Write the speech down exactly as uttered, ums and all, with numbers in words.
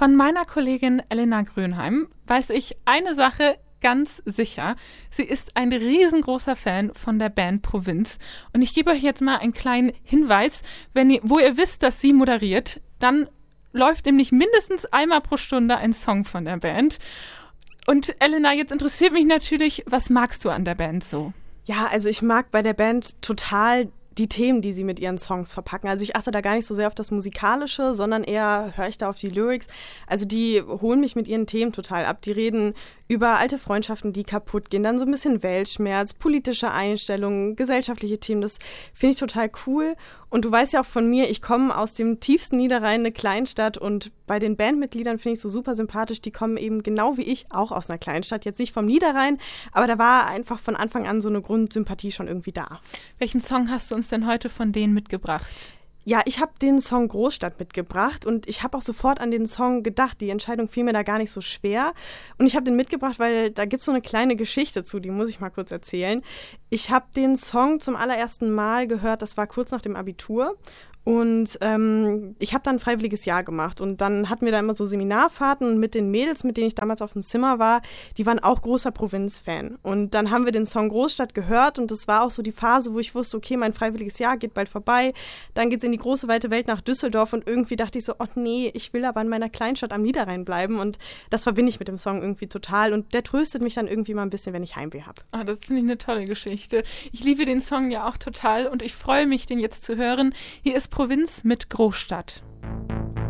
Von meiner Kollegin Elena Grönheim weiß ich eine Sache ganz sicher. Sie ist ein riesengroßer Fan von der Band Provinz. Und ich gebe euch jetzt mal einen kleinen Hinweis. Wenn ihr, wo ihr wisst, dass sie moderiert, dann läuft nämlich mindestens einmal pro Stunde ein Song von der Band. Und Elena, jetzt interessiert mich natürlich, was magst du an der Band so? Ja, also ich mag bei der Band total die Themen, die sie mit ihren Songs verpacken. Also ich achte da gar nicht so sehr auf das Musikalische, sondern eher höre ich da auf die Lyrics. Also die holen mich mit ihren Themen total ab. Die reden über alte Freundschaften, die kaputt gehen, dann so ein bisschen Weltschmerz, politische Einstellungen, gesellschaftliche Themen. Das finde ich total cool. Und du weißt ja auch von mir, ich komme aus dem tiefsten Niederrhein, eine Kleinstadt. Und bei den Bandmitgliedern finde ich so super sympathisch. Die kommen eben genau wie ich auch aus einer Kleinstadt. Jetzt nicht vom Niederrhein, aber da war einfach von Anfang an so eine Grundsympathie schon irgendwie da. Welchen Song hast du uns denn heute von denen mitgebracht? Ja, ich habe den Song Großstadt mitgebracht und ich habe auch sofort an den Song gedacht. Die Entscheidung fiel mir da gar nicht so schwer. Und ich habe den mitgebracht, weil da gibt es so eine kleine Geschichte zu, die muss ich mal kurz erzählen. Ich habe den Song zum allerersten Mal gehört, das war kurz nach dem Abitur. Und ähm, ich habe dann ein freiwilliges Jahr gemacht und dann hatten wir da immer so Seminarfahrten und mit den Mädels, mit denen ich damals auf dem Zimmer war, die waren auch großer Provinz-Fan. Und dann haben wir den Song Großstadt gehört und das war auch so die Phase, wo ich wusste, okay, mein freiwilliges Jahr geht bald vorbei, dann geht's in die große, weite Welt nach Düsseldorf und irgendwie dachte ich so, oh nee, ich will aber in meiner Kleinstadt am Niederrhein bleiben und das verbinde ich mit dem Song irgendwie total und der tröstet mich dann irgendwie mal ein bisschen, wenn ich Heimweh habe. Ah, das finde ich eine tolle Geschichte. Ich liebe den Song ja auch total und ich freue mich, den jetzt zu hören. Hier ist Provinz mit Großstadt.